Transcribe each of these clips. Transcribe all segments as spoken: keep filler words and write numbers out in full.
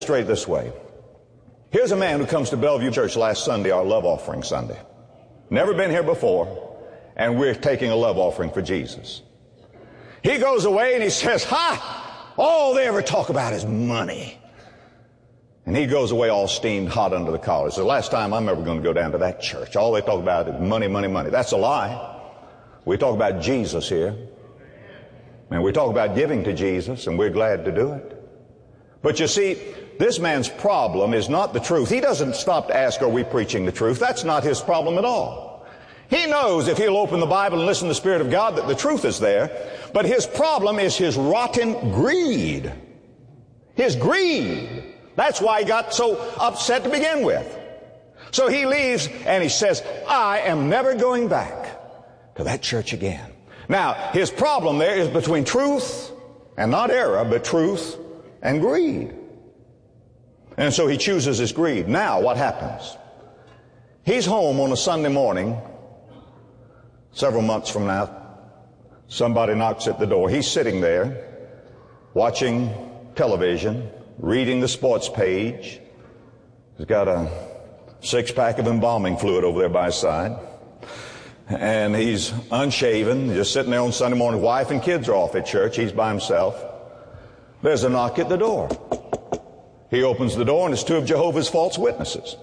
Straight this way. Here's a man who comes to Bellevue Church last Sunday, our love offering Sunday. Never been here before, and we're taking a love offering for Jesus. He goes away and he says, ha! All they ever talk about is money. And he goes away all steamed hot under the collar. It's the last time I'm ever going to go down to that church. All they talk about is money, money, money. That's a lie. We talk about Jesus here. And we talk about giving to Jesus, and we're glad to do it. But you see, this man's problem is not the truth. He doesn't stop to ask, are we preaching the truth? That's not his problem at all. He knows if he'll open the Bible and listen to the Spirit of God that the truth is there. But his problem is his rotten greed. His greed. That's why he got so upset to begin with. So he leaves and he says, I am never going back to that church again. Now, his problem there is between truth and not error, but truth and greed. And so he chooses his greed. Now, what happens? He's home on a Sunday morning, several months from now. Somebody knocks at the door. He's sitting there, watching television, reading the sports page. He's got a six-pack of embalming fluid over there by his side. And he's unshaven, just sitting there on Sunday morning. Wife and kids are off at church. He's by himself. There's a knock at the door. He opens the door, and it's two of Jehovah's false witnesses.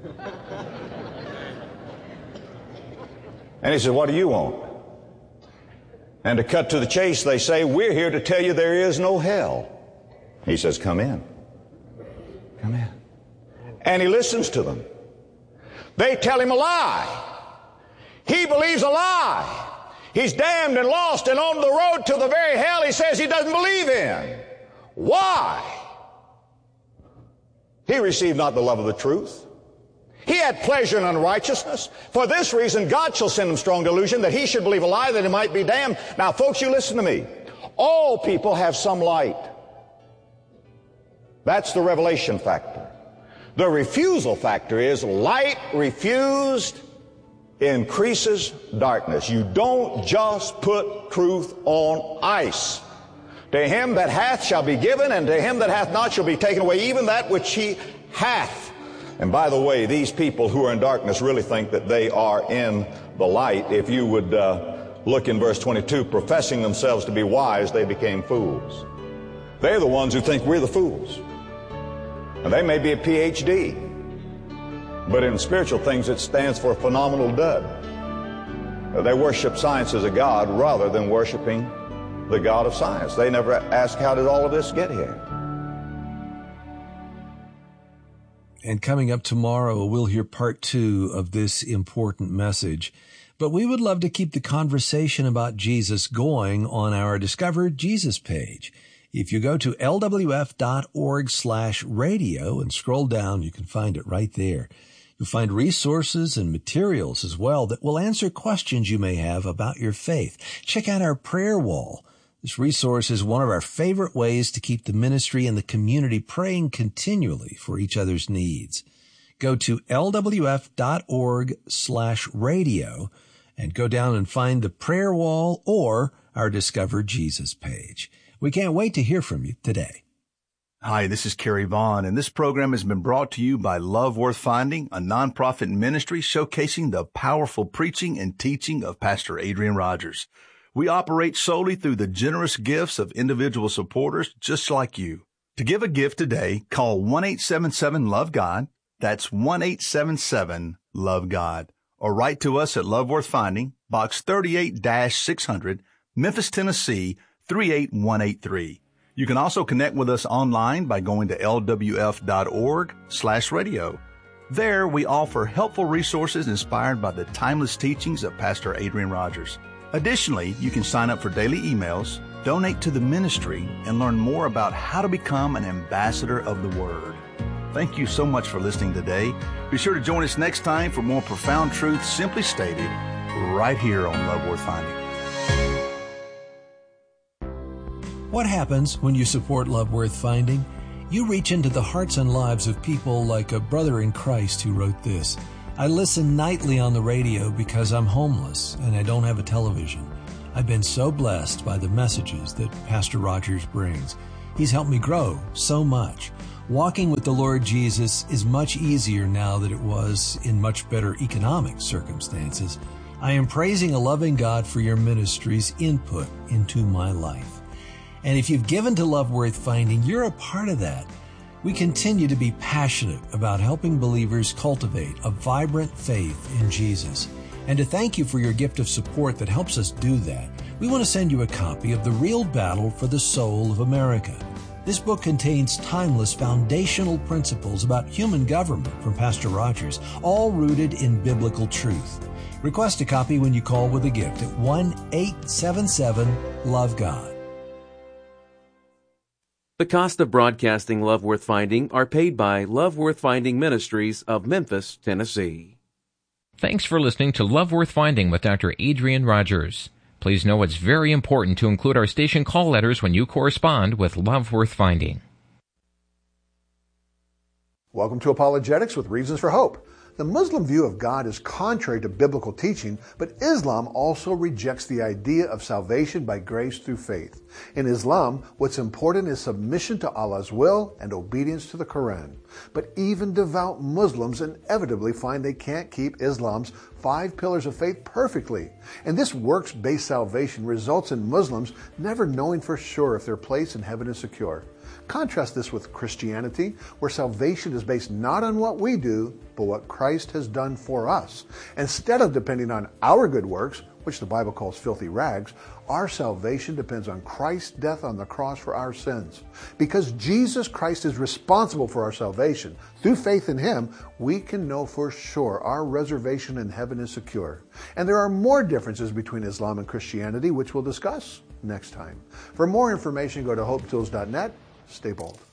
And he says, what do you want? And to cut to the chase, they say, we're here to tell you there is no hell. He says, come in. Come in. And he listens to them. They tell him a lie. He believes a lie. He's damned and lost and on the road to the very hell he says he doesn't believe in. Why? He received not the love of the truth. He had pleasure in unrighteousness. For this reason, God shall send him strong delusion that he should believe a lie that he might be damned. Now, folks, you listen to me. All people have some light. That's the revelation factor. The refusal factor is light refused increases darkness. You don't just put truth on ice. To him that hath shall be given, and to him that hath not shall be taken away even that which he hath. And by the way, these people who are in darkness really think that they are in the light. If you would uh, look in verse twenty-two, professing themselves to be wise, they became fools. They're the ones who think we're the fools. And they may be a P H D, but in spiritual things it stands for phenomenal dud. They worship science as a god rather than worshiping the God of science. They never ask, how did all of this get here? And coming up tomorrow, we'll hear part two of this important message. But we would love to keep the conversation about Jesus going on our Discover Jesus page. If you go to L W F dot org slash radio and scroll down, you can find it right there. You'll find resources and materials as well that will answer questions you may have about your faith. Check out our prayer wall. This resource is one of our favorite ways to keep the ministry and the community praying continually for each other's needs. Go to L W F dot org slash radio and go down and find the prayer wall or our Discover Jesus page. We can't wait to hear from you today. Hi, this is Kerry Vaughn, and this program has been brought to you by Love Worth Finding, a nonprofit ministry showcasing the powerful preaching and teaching of Pastor Adrian Rogers. We operate solely through the generous gifts of individual supporters just like you. To give a gift today, call one eight seven seven love God. That's one eight seven seven love God. Or write to us at Love Worth Finding, Box thirty-eight six hundred, Memphis, Tennessee, three eight one eight three. You can also connect with us online by going to L W F dot org slash radio. There, we offer helpful resources inspired by the timeless teachings of Pastor Adrian Rogers. Additionally, you can sign up for daily emails, donate to the ministry, and learn more about how to become an ambassador of the Word. Thank you so much for listening today. Be sure to join us next time for more profound truth simply stated right here on Love Worth Finding. What happens when you support Love Worth Finding? You reach into the hearts and lives of people like a brother in Christ who wrote this. I listen nightly on the radio because I'm homeless and I don't have a television. I've been so blessed by the messages that Pastor Rogers brings. He's helped me grow so much. Walking with the Lord Jesus is much easier now than it was in much better economic circumstances. I am praising a loving God for your ministry's input into my life. And if you've given to Love Worth Finding, you're a part of that. We continue to be passionate about helping believers cultivate a vibrant faith in Jesus. And to thank you for your gift of support that helps us do that, we want to send you a copy of The Real Battle for the Soul of America. This book contains timeless foundational principles about human government from Pastor Rogers, all rooted in biblical truth. Request a copy when you call with a gift at one eight seven seven love God. The cost of broadcasting Love Worth Finding are paid by Love Worth Finding Ministries of Memphis, Tennessee. Thanks for listening to Love Worth Finding with Doctor Adrian Rogers. Please know it's very important to include our station call letters when you correspond with Love Worth Finding. Welcome to Apologetics with Reasons for Hope. The Muslim view of God is contrary to biblical teaching, but Islam also rejects the idea of salvation by grace through faith. In Islam, what's important is submission to Allah's will and obedience to the Quran. But even devout Muslims inevitably find they can't keep Islam's five pillars of faith perfectly. And this works-based salvation results in Muslims never knowing for sure if their place in heaven is secure. Contrast this with Christianity, where salvation is based not on what we do, but what Christ has done for us. Instead of depending on our good works, which the Bible calls filthy rags, our salvation depends on Christ's death on the cross for our sins. Because Jesus Christ is responsible for our salvation, through faith in Him, we can know for sure our reservation in heaven is secure. And there are more differences between Islam and Christianity, which we'll discuss next time. For more information, go to hope tools dot net. Stay bold.